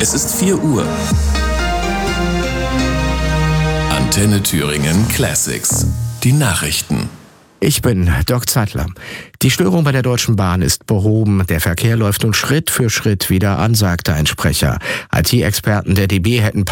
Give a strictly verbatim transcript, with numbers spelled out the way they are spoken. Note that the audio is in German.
Es ist vier Uhr. Antenne Thüringen Classics. Die Nachrichten. Ich bin Doc Zeitler. Die Störung bei der Deutschen Bahn ist behoben. Der Verkehr läuft nun Schritt für Schritt wieder an, sagte ein Sprecher. I T-Experten der D B hätten